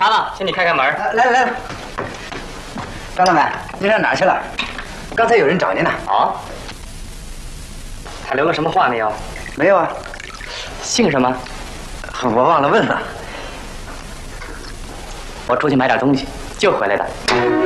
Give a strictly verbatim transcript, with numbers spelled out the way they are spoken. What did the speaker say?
茶子，请你开开门。 来来来，张老板，您上哪儿去了？刚才有人找您呢。 哦，他留了什么话没有？ 没有啊。 姓什么？ 我忘了问了。 我出去买点东西，就回来的。